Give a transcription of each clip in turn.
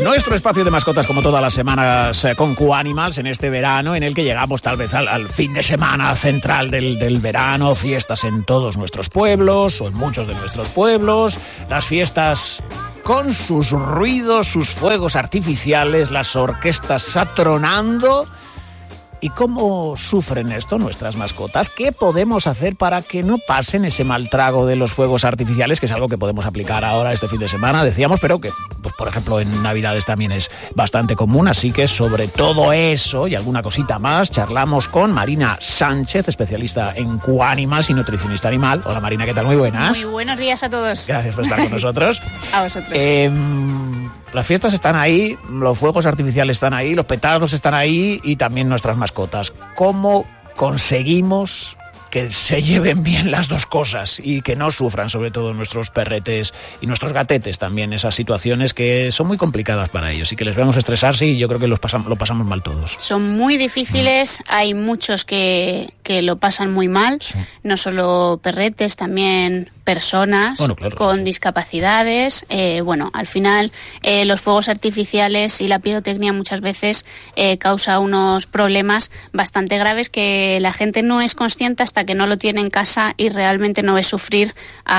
Nuestro espacio de mascotas, como todas las semanas, con Qanimals, en este verano, en el que llegamos tal vez al fin de semana central del verano, fiestas en todos nuestros pueblos, o en muchos de nuestros pueblos, las fiestas con sus ruidos, sus fuegos artificiales, las orquestas atronando. ¿Y cómo sufren esto nuestras mascotas? ¿Qué podemos hacer para que no pasen ese mal trago de los fuegos artificiales, que es algo que podemos aplicar ahora este fin de semana, decíamos, pero que, pues, por ejemplo, en Navidades también es bastante común? Así que sobre todo eso y alguna cosita más charlamos con Marina Sánchez, especialista en Qanimals y nutricionista animal. Hola Marina, ¿qué tal? Muy buenas. Muy buenos días a todos. Gracias por estar con nosotros. A vosotros. Las fiestas están ahí, los fuegos artificiales están ahí, los petardos están ahí y también nuestras mascotas. ¿Cómo conseguimos que se lleven bien las dos cosas y que no sufran, sobre todo nuestros perretes y nuestros gatetes también, esas situaciones que son muy complicadas para ellos y que les vemos estresarse y yo creo que lo pasamos mal todos? Son muy difíciles, hay muchos que lo pasan muy mal, sí. No solo perretes, también personas con discapacidades. Al final los fuegos artificiales y la pirotecnia muchas veces causa unos problemas bastante graves que la gente no es consciente hasta que no lo tiene en casa y realmente no ve sufrir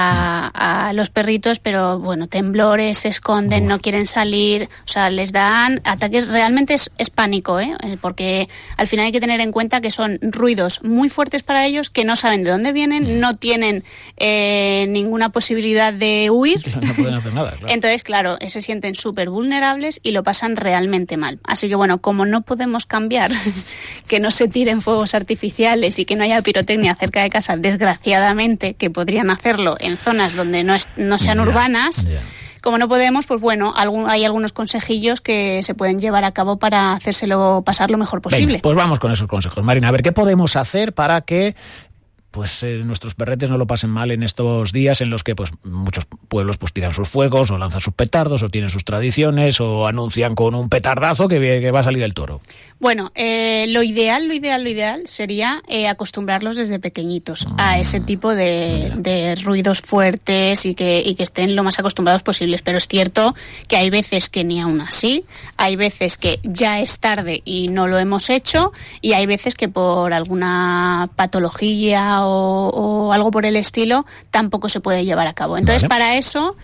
a los perritos, pero bueno, temblores, se esconden, no quieren salir, o sea, les dan ataques. Realmente es pánico, porque al final hay que tener en cuenta que son ruidos muy fuertes para ellos, que no saben de dónde vienen, no tienen ninguna posibilidad de huir. No pueden hacer nada, claro. Entonces, claro, se sienten súper vulnerables y lo pasan realmente mal. Así que bueno, como no podemos cambiar que no se tiren fuegos artificiales y que no haya pirotecnia cerca de casa, desgraciadamente, que podrían hacerlo en zonas donde no sean urbanas, como no podemos, pues bueno, hay algunos consejillos que se pueden llevar a cabo para hacérselo pasar lo mejor posible. Venga, pues vamos con esos consejos. Marina, a ver, ¿qué podemos hacer para que nuestros perretes no lo pasen mal en estos días en los que pues muchos pueblos pues tiran sus fuegos o lanzan sus petardos o tienen sus tradiciones o anuncian con un petardazo que va a salir el toro? Bueno, lo ideal sería acostumbrarlos desde pequeñitos a ese tipo de ruidos fuertes y que estén lo más acostumbrados posibles. Pero es cierto que hay veces que ni aún así, hay veces que ya es tarde y no lo hemos hecho, y hay veces que por alguna patología o algo por el estilo tampoco se puede llevar a cabo. Entonces, para eso,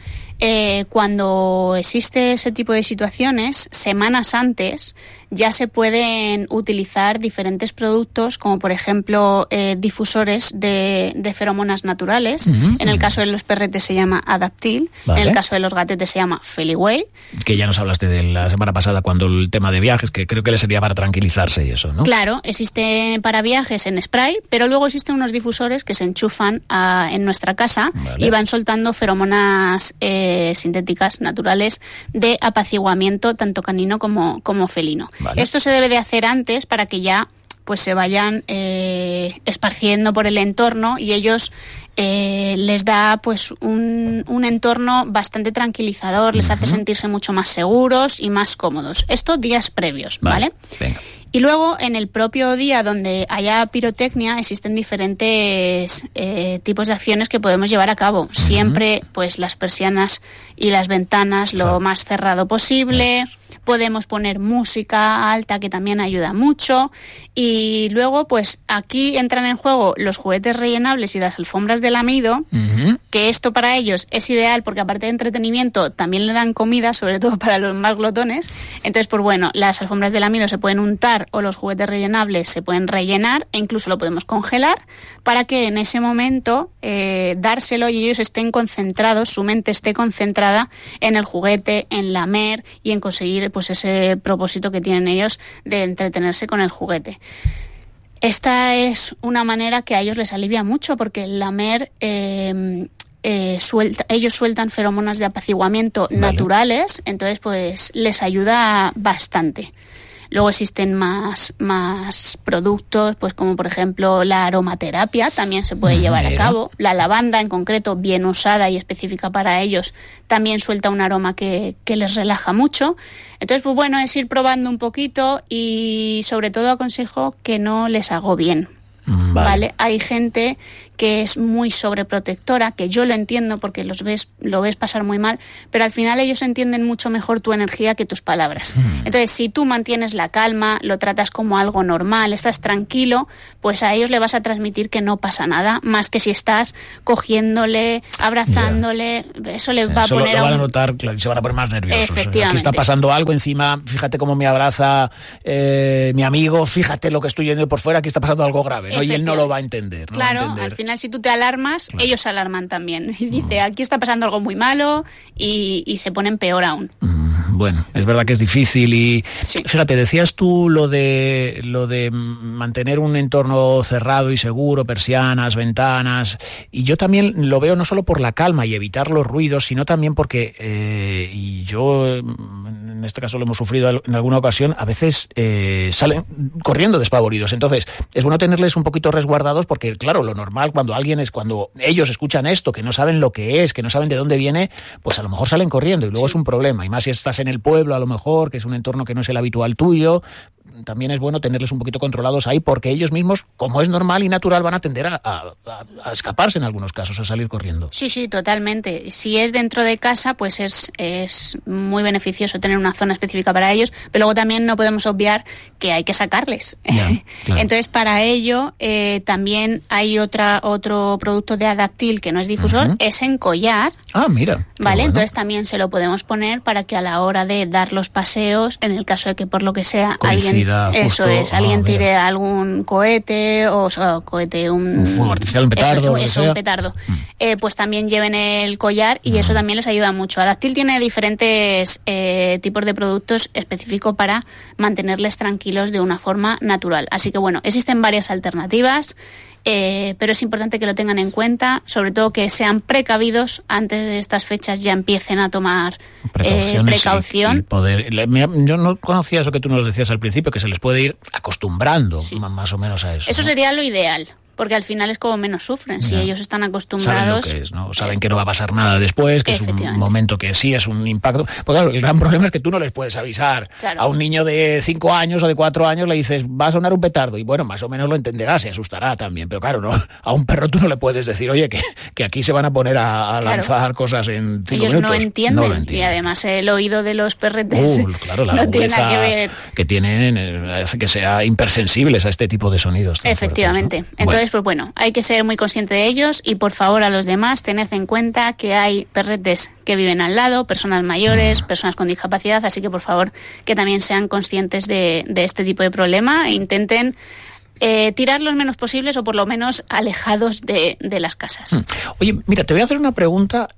cuando existe ese tipo de situaciones, semanas antes ya se pueden utilizar diferentes productos, como por ejemplo difusores de feromonas naturales. En el caso de los perretes se llama Adaptil, en el caso de los gatetes se llama Feliway. Que ya nos hablaste de la semana pasada cuando el tema de viajes, que creo que le servía para tranquilizarse y eso, ¿no? Claro, existe para viajes en spray, pero luego existen unos difusores que se enchufan en nuestra casa y van soltando feromonas sintéticas naturales de apaciguamiento tanto canino como felino. Esto se debe de hacer antes para que ya pues se vayan esparciendo por el entorno y ellos les da pues un entorno bastante tranquilizador, les hace sentirse mucho más seguros y más cómodos. Esto días previos, ¿vale? Venga. Y luego, en el propio día donde haya pirotecnia, existen diferentes tipos de acciones que podemos llevar a cabo. Siempre, pues, las persianas y las ventanas lo más cerrado posible. Podemos poner música alta, que también ayuda mucho. Y luego, pues, aquí entran en juego los juguetes rellenables y las alfombras de lamido, que esto para ellos es ideal porque, aparte de entretenimiento, también le dan comida, sobre todo para los más glotones. Entonces, pues bueno, las alfombras de lamido se pueden untar o los juguetes rellenables se pueden rellenar e incluso lo podemos congelar para que en ese momento dárselo y ellos estén concentrados, su mente esté concentrada en el juguete, en lamer y en conseguir pues ese propósito que tienen ellos de entretenerse con el juguete. Esta es una manera que a ellos les alivia mucho porque el lamer ellos sueltan feromonas de apaciguamiento naturales, entonces pues les ayuda bastante. Luego existen más productos, pues como por ejemplo la aromaterapia, también se puede llevar a cabo. La lavanda, en concreto, bien usada y específica para ellos, también suelta un aroma que les relaja mucho. Entonces, pues bueno, es ir probando un poquito y sobre todo aconsejo que no les agobien. ¿Vale? Hay gente que es muy sobreprotectora, que yo lo entiendo porque lo ves pasar muy mal, pero al final ellos entienden mucho mejor tu energía que tus palabras. Entonces, si tú mantienes la calma, lo tratas como algo normal, estás tranquilo, pues a ellos le vas a transmitir que no pasa nada, más que si estás cogiéndole, abrazándole, eso le va a poner lo van a notar, claro, y se van a poner más nerviosos. Efectivamente. Aquí está pasando algo, encima, fíjate cómo me abraza mi amigo, fíjate lo que estoy yendo por fuera, aquí está pasando algo grave, ¿no? Y él no lo va a entender. Claro, al final si tú te alarmas, ellos se alarman también. Y dice, aquí está pasando algo muy malo y se ponen peor aún. Bueno, es verdad que es difícil y sí. Fíjate, decías tú lo de mantener un entorno cerrado y seguro, persianas, ventanas, y yo también lo veo no solo por la calma y evitar los ruidos, sino también porque, y yo en este caso lo hemos sufrido en alguna ocasión, a veces salen corriendo despavoridos. Entonces, es bueno tenerles un poquito resguardados porque, claro, lo normal cuando ellos escuchan esto, que no saben lo que es, que no saben de dónde viene, pues a lo mejor salen corriendo y luego es un problema. Y más si estás en el pueblo, a lo mejor, que es un entorno que no es el habitual tuyo, también es bueno tenerles un poquito controlados ahí porque ellos mismos, como es normal y natural, van a tender a escaparse en algunos casos, a salir corriendo. Sí, totalmente. Si es dentro de casa, pues es muy beneficioso tener una zona específica para ellos, pero luego también no podemos obviar que hay que sacarles. Ya, claro. Entonces, para ello, también hay otro producto de Adaptil que no es difusor, es encollar. Ah, mira. Vale, bueno. Entonces también se lo podemos poner para que a la hora de dar los paseos, en el caso de que por lo que sea alguien tire algún cohete un fuego artificial, un petardo, un petardo, pues también lleven el collar y eso también les ayuda mucho. Adaptil tiene diferentes tipos de productos específicos para mantenerles tranquilos de una forma natural. Así que bueno, existen varias alternativas. Pero es importante que lo tengan en cuenta, sobre todo que sean precavidos antes de estas fechas, ya empiecen a tomar precaución. Yo no conocía eso que tú nos decías al principio, que se les puede ir acostumbrando más o menos a eso. Eso sería lo ideal. Porque al final es como menos sufren, si ellos están acostumbrados. Saben lo que es, ¿no? Saben que no va a pasar nada después, que es un momento que sí es un impacto. Porque claro, el gran problema es que tú no les puedes avisar. Claro. A un niño de 5 años o de 4 años le dices, va a sonar un petardo, y bueno, más o menos lo entenderá, se asustará también. Pero claro, no, a un perro tú no le puedes decir, oye, que aquí se van a poner a lanzar cosas en 5 minutos. Ellos no entienden, y además el oído de los perretes la no tiene nada que ver. Que tienen hace que sea hipersensibles a este tipo de sonidos. Efectivamente. Fuertes, ¿no? Entonces, pues bueno, hay que ser muy consciente de ellos y por favor a los demás tened en cuenta que hay perretes que viven al lado, personas mayores, personas con discapacidad, así que por favor que también sean conscientes de este tipo de problema e intenten tirar los menos posibles o por lo menos alejados de las casas. Oye, mira, te voy a hacer una pregunta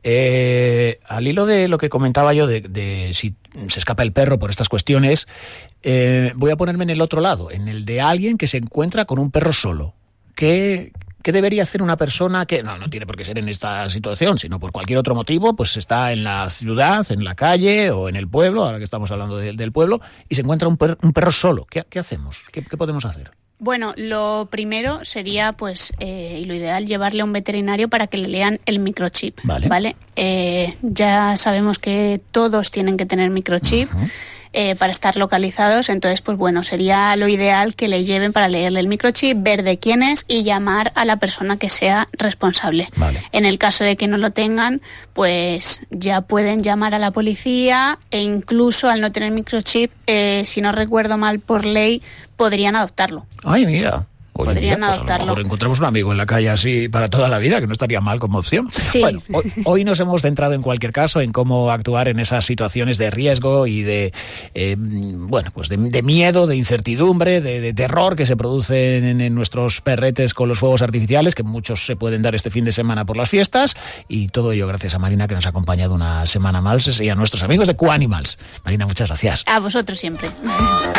al hilo de lo que comentaba yo de si se escapa el perro por estas cuestiones. Voy a ponerme en el otro lado, en el de alguien que se encuentra con un perro solo. ¿Qué debería hacer una persona que no tiene por qué ser en esta situación, sino por cualquier otro motivo, pues está en la ciudad, en la calle o en el pueblo, ahora que estamos hablando del pueblo, y se encuentra un perro solo? ¿Qué hacemos? ¿Qué podemos hacer? Bueno, lo primero sería, pues, y lo ideal, llevarle a un veterinario para que le lean el microchip, ¿vale? Ya sabemos que todos tienen que tener microchip. Para estar localizados, entonces pues bueno, sería lo ideal que le lleven para leerle el microchip, ver de quién es y llamar a la persona que sea responsable. En el caso de que no lo tengan, pues ya pueden llamar a la policía e incluso al no tener microchip, si no recuerdo mal, por ley podrían adoptarlo. Ay, mira. Podrían pues adoptarlo. A lo mejor encontramos un amigo en la calle así para toda la vida, que no estaría mal como opción. Sí. Bueno, hoy nos hemos centrado en cualquier caso en cómo actuar en esas situaciones de riesgo y de miedo, de incertidumbre, de terror que se producen en nuestros perretes con los fuegos artificiales, que muchos se pueden dar este fin de semana por las fiestas, y todo ello gracias a Marina, que nos ha acompañado una semana más, y a nuestros amigos de Quanimals. Marina, muchas gracias. A vosotros siempre.